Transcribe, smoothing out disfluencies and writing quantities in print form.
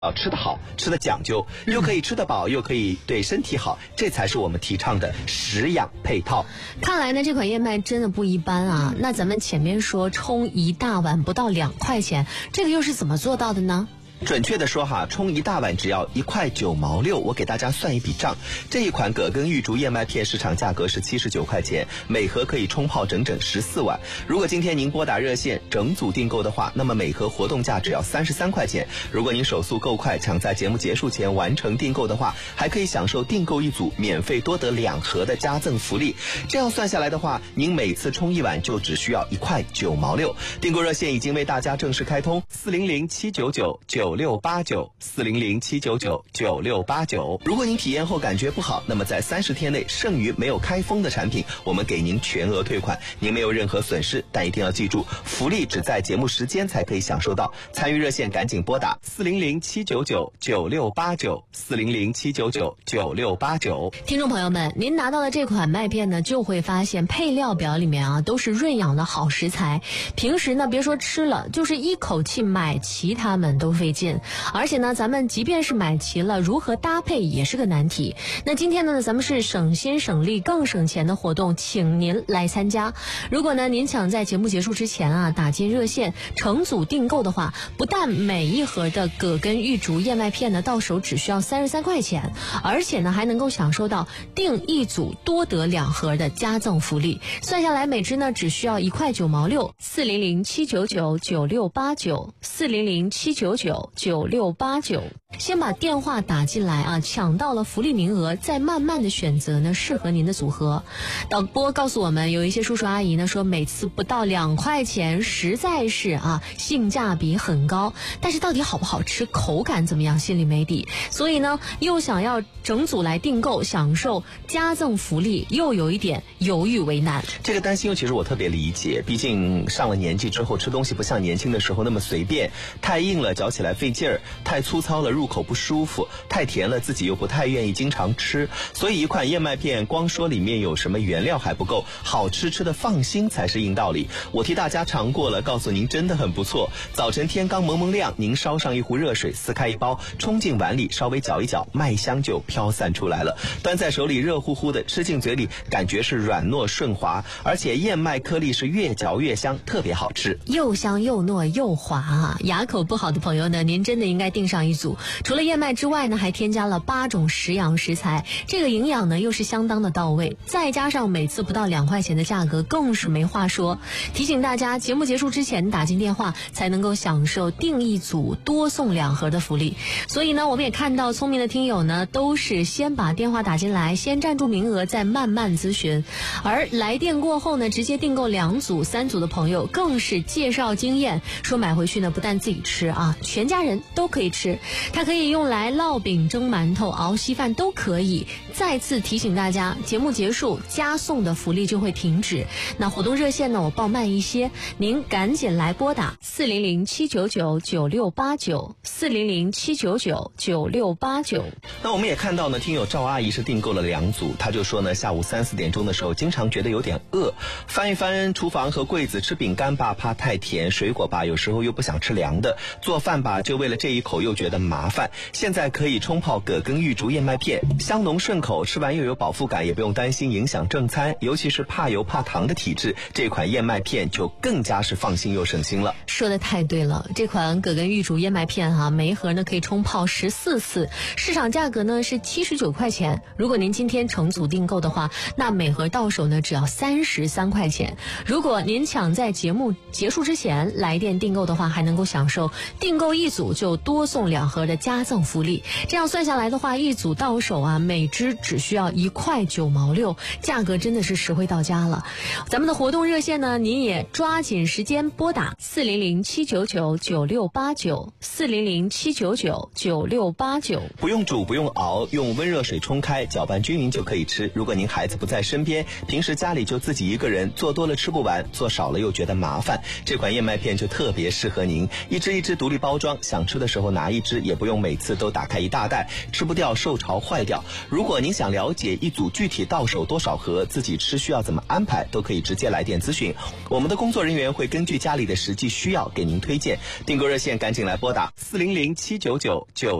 吃得好，吃得讲究，又可以吃得饱，又可以对身体好，这才是我们提倡的食养配套。 看来呢，这款燕麦真的不一般啊。那咱们前面说冲一大碗不到2块钱，这个又是怎么做到的呢？ 准确的说冲一大碗只要1块9毛6。我给大家算一笔账，这一款葛根玉竹燕麦片市场价格是79块钱，每盒可以冲泡整整14碗。如果今天您拨打热线整组订购的话，那么每盒活动价只要33块钱。如果您手速够快，抢在节目结束前完成订购的话，还可以享受订购一组免费多得2盒的加赠福利。这样算下来的话，您每次冲一碗就只需要1块9毛6。订购热线已经为大家正式开通，400-799-9689，400-799-9689。如果您体验后感觉不好，那么在30天内剩余没有开封的产品，我们给您全额退款，您没有任何损失。但一定要记住，福利只在节目时间才可以享受到。参与热线赶紧拨打400-799-9689，400-799-9689。 听众朋友们，您拿到的这款麦片呢，就会发现配料表里面都是润养的好食材。平时呢，别说吃了，就是一口气买齐它们都费劲。而且呢，咱们即便是买齐了，如何搭配也是个难题。那今天呢，咱们是省心省力更省钱的活动，请您来参加。如果呢您抢在节目结束之前打进热线成组订购的话，不但每一盒的葛根玉竹燕麦片呢到手只需要33块钱，而且呢还能够享受到订一组多得2盒的加赠福利。算下来每支呢只需要1块9毛6。400-799-9689，400-799-9689。先把电话打进来抢到了福利名额，再慢慢的选择呢适合您的组合。导播告诉我们，有一些叔叔阿姨呢说每次不到2块钱，实在是性价比很高，但是到底好不好吃，口感怎么样，心里没底，所以呢又想要整组来订购享受加赠福利，又有一点犹豫为难。 这个担心其实我特别理解，毕竟上了年纪之后吃东西不像年轻的时候那么随便，太硬了嚼起来费劲儿，太粗糙了入口不舒服，太甜了自己又不太愿意经常吃。所以一款燕麦片光说里面有什么原料还不够，好吃吃的放心才是硬道理。我替大家尝过了，告诉您真的很不错。早晨天刚蒙蒙亮，您烧上一壶热水，撕开一包冲进碗里，稍微搅一搅，麦香就飘散出来了。端在手里热乎乎的，吃进嘴里感觉是软糯顺滑，而且燕麦颗粒是越嚼越香，特别好吃， 又香又糯又滑牙口不好的朋友呢，您真的应该订上一组。除了燕麦之外呢，还添加了8种食养食材，这个营养呢又是相当的到位，再加上每次不到2块钱的价格，更是没话说。提醒大家，节目结束之前打进电话才能够享受订一组多送2盒的福利。所以呢，我们也看到聪明的听友呢都是先把电话打进来，先占住名额，再慢慢咨询。而来电过后呢，直接订购2组3组的朋友更是介绍经验，说买回去呢不但自己吃全家人都可以吃，它可以用来烙饼、蒸馒头、熬稀饭都可以。再次提醒大家，节目结束加送的福利就会停止。那活动热线呢我报慢一些，您赶紧来拨打400-799-9689，400-799-9689。 那我们也看到呢，听友赵阿姨是订购了2组，她就说呢，下午3、4点钟的时候经常觉得有点饿，翻一翻厨房和柜子，吃饼干吧怕太甜，水果吧有时候又不想吃凉的，做饭吧就为了这一口又觉得麻烦。现在可以冲泡葛根玉竹燕麦片，香浓顺口，吃完又有饱腹感，也不用担心影响正餐，尤其是怕油怕糖的体质，这款燕麦片就更加是放心又省心了。 说的太对了，这款葛根玉竹燕麦片每一盒呢可以冲泡14次，市场价格呢是79块钱。如果您今天成组订购的话，那每盒到手呢只要33块钱。如果您抢在节目结束之前来电订购的话，还能够享受订购一组就多送2盒的加赠福利。这样算下来的话，一组到手每支只需要1块9毛6，价格真的是实惠到家了。咱们的活动热线呢，您也抓紧时间拨打400-799-9689，400-799-9689。 不用煮不用熬，用温热水冲开，搅拌均匀就可以吃。如果您孩子不在身边，平时家里就自己一个人，做多了吃不完，做少了又觉得麻烦，这款燕麦片就特别适合您。一支一支独立包装， 想吃的时候拿一支，也不用每次都打开一大袋，吃不掉受潮坏掉。如果您想了解一组具体到手多少盒，自己吃需要怎么安排，都可以直接来电咨询，我们的工作人员会根据家里的实际需要给您推荐。订购热线赶紧来拨打400-799-9